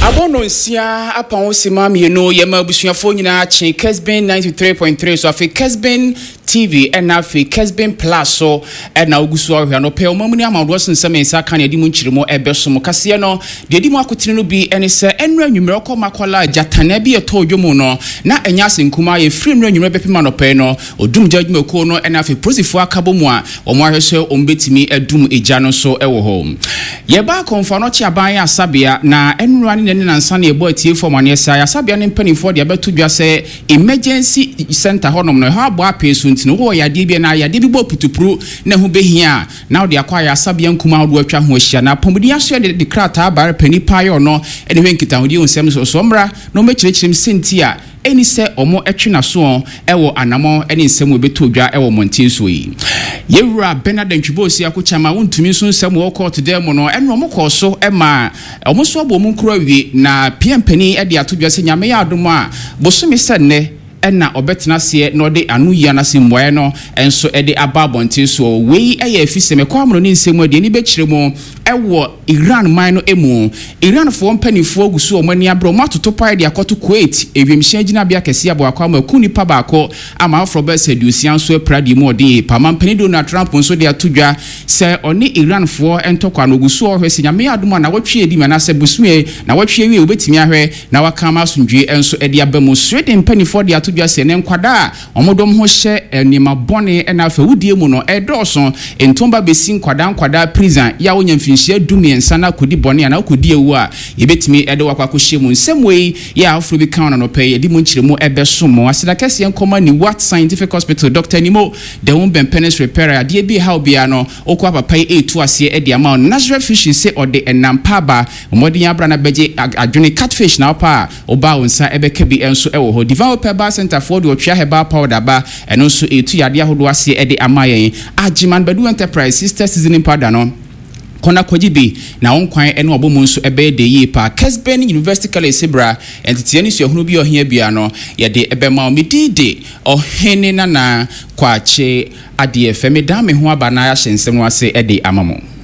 Abono nsia apa wo sima mienu ye ma busuafo nyina chen Kesben 93.3 so afi Kesben TV and afi Kesben Plus so na ogusu ahwa no pe o mamuni amawo sensem nsa kan edi mu nchirimo ebesom kase no de edi mu akotire no bi ene se enra nwumere ko makola jatana bi eto odwomu no na enya senkuma ye free enra nwumere bepema no pe no odum judgment ko no na afi prosifo akabomu a omo ahwese ombetimi edum eja no so ewo ho ye ba konfa no chi aban ya sabia na enra ne na nsa na ebo atie for mane sa ya sabia ne mpanifo de abeto dwa se emergency center honom no ha abo apesu ntino wo yade bi na yade bi bo putupuru na hu behia na de akwa ya sabia nkuma wo atwa ho ahia na pomudi aso de krata bare pani payo no ene hwenkita hodi onsem so mra no mechirechim sentia eni se omo etwena so ewo anamo eni nsem obeto dwa ewo montin so yi yewura Bernard Ntwibosi akochama wontumi so nsem wo court de mo no eno mo ko so ema omo so abo mu nkura wie na piempani e de atodwa se nyame ya adom a bosumi senne ena obetena se no de anu ya na se mboye no enso e de ababontin so wei eye afiseme kwa amro ni nsem ade ni bekiremu ewo Iran man no emu Iran fo mpanifo agusu omani abro matoto pa de akoto Kuwait ewimhye gina bia kese abo akwa ma kuni pa baako ama afrobes edusian so pradi mu ode pama mpani Donald Trump nso de atodwa se oni Iran fo entokwa no gusu ohwesi nyame adoma na watwe edi mana se busue na watwe wi obetimi ahwe na wakama asundwe enso ede abamu Sweden mpanifo de atodwa se ne nkwada omodom ho hye enima bone na afa wudie mu no edoso entomba besi nkwada prison ya wonya mfinhye dumie sana kodi bone na kodi ewu a yebetimi ede wakwakohye mu nsemwei ya afro bi kan no pay edi mu nchiremu ebesomo asida kese enkoma ni What Scientific Hospital Dr. Nimo de won penis repair ade bi how bia no okwa papa etu ase ede ama natural fish se ode enampaba omodin abra na beje adwene catfish na opa oba wonsa ebeka bi enso ewo ho developer bar center for the otwa heba powder ba eno so etu yade ahodo ase ede ama yen Ajiman Badu Enterprise sister seasoning powder no kona kwajibi na onkwan ene obomu nso ebe de yi pa Kesben University College Sibra entity ani so ehunu bi ohia bia no ye de ebe ma omidide ohene na kwache ade efeme da me ho aba na ya hyensem no ase ede amamo